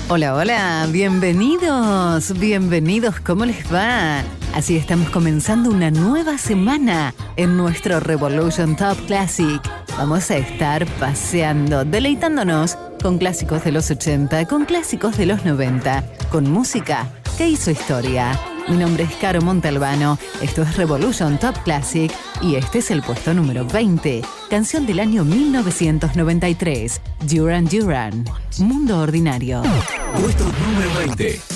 Hola, hola, bienvenidos, ¿cómo les va? Así estamos comenzando una nueva semana en nuestro Revolution Top Classic. Vamos a estar paseando, deleitándonos con clásicos de los 80, con clásicos de los 90, con música que hizo historia. Mi nombre es Caro Montalbano, esto es Revolution Top Classic y este es el puesto número 20, canción del año 1993, Duran Duran, Mundo Ordinario. Puesto número 20.